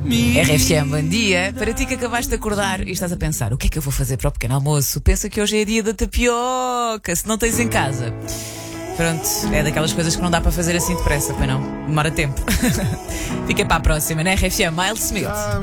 RFM, bom dia. Para ti que acabaste de acordar e estás a pensar, o que é que eu vou fazer para o pequeno almoço? Pensa que hoje é dia da tapioca, se não tens em casa. Pronto, é daquelas coisas que não dá para fazer assim depressa, pois não? Demora tempo. Fica para a próxima, né? RFM, Miles Smith.